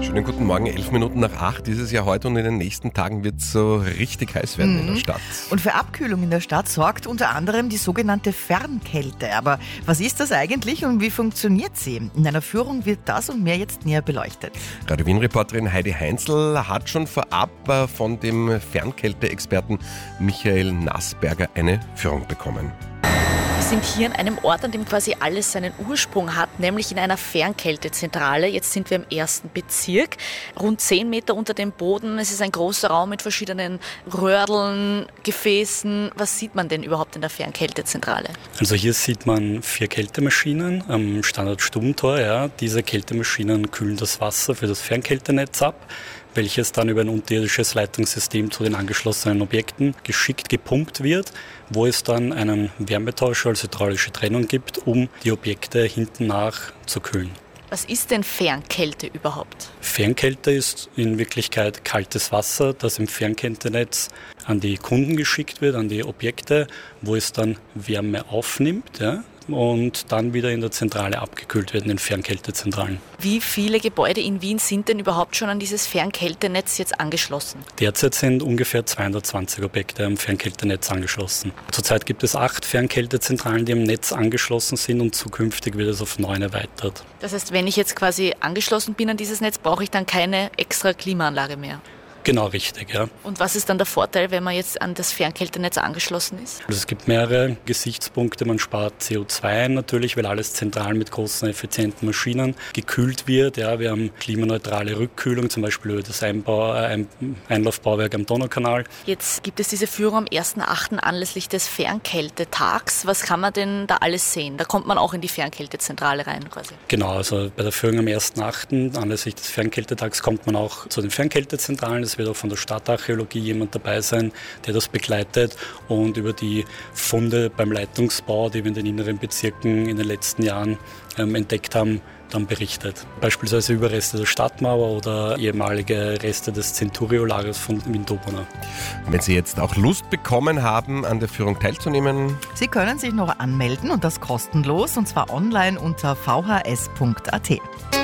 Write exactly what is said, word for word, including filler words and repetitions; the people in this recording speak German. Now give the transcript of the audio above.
Schönen guten Morgen, elf Minuten nach acht ist es ja heute und in den nächsten Tagen wird es so richtig heiß werden mhm. in der Stadt. Und für Abkühlung in der Stadt sorgt unter anderem die sogenannte Fernkälte. Aber was ist das eigentlich und wie funktioniert sie? In einer Führung wird das und mehr jetzt näher beleuchtet. Radio Wien-Reporterin Heidi Heinzl hat schon vorab von dem Fernkälteexperten Michael Nassberger eine Führung bekommen. Wir sind hier an einem Ort, an dem quasi alles seinen Ursprung hat, nämlich in einer Fernkältezentrale. Jetzt sind wir im ersten Bezirk, rund zehn Meter unter dem Boden. Es ist ein großer Raum mit verschiedenen Röhrdeln, Gefäßen. Was sieht man denn überhaupt in der Fernkältezentrale? Also hier sieht man vier Kältemaschinen am Standort Stubentor. Ja. Diese Kältemaschinen kühlen das Wasser für das Fernkältenetz ab, welches dann über ein unterirdisches Leitungssystem zu den angeschlossenen Objekten geschickt gepumpt wird, wo es dann einen Wärmetauscher als hydraulische Trennung gibt, um die Objekte hinten nach zu kühlen. Was ist denn Fernkälte überhaupt? Fernkälte ist in Wirklichkeit kaltes Wasser, das im Fernkältenetz an die Kunden geschickt wird, an die Objekte, wo es dann Wärme aufnimmt, ja, und dann wieder in der Zentrale abgekühlt wird, in den Fernkältezentralen. Wie viele Gebäude in Wien sind denn überhaupt schon an dieses Fernkältenetz jetzt angeschlossen? Derzeit sind ungefähr zweihundertzwanzig Objekte am Fernkältenetz angeschlossen. Zurzeit gibt es acht Fernkältezentralen, die am Netz angeschlossen sind und zukünftig wird es auf neun erweitert. Das heißt, wenn ich jetzt quasi angeschlossen bin an dieses Netz, brauche ich dann keine extra Klimaanlage mehr? Genau, richtig, ja. Und was ist dann der Vorteil, wenn man jetzt an das Fernkältenetz angeschlossen ist? Also es gibt mehrere Gesichtspunkte. Man spart C O zwei ein natürlich, weil alles zentral mit großen, effizienten Maschinen gekühlt wird. Ja, wir haben klimaneutrale Rückkühlung, zum Beispiel über das Einbau, ein, Einlaufbauwerk am Donaukanal. Jetzt gibt es diese Führung am ersten achten anlässlich des Fernkältetags. Was kann man denn da alles sehen? Da kommt man auch in die Fernkältezentrale rein quasi. Genau, also bei der Führung am ersten achten anlässlich des Fernkältetags kommt man auch zu den Fernkältezentralen. Es wird auch von der Stadtarchäologie jemand dabei sein, der das begleitet und über die Funde beim Leitungsbau, die wir in den inneren Bezirken in den letzten Jahren ähm, entdeckt haben, dann berichtet. Beispielsweise Überreste der Stadtmauer oder ehemalige Reste des Centurio-Lagers von Wien-Dobunna. Wenn Sie jetzt auch Lust bekommen haben, an der Führung teilzunehmen, Sie können sich noch anmelden und das kostenlos, und zwar online unter v h s punkt a t.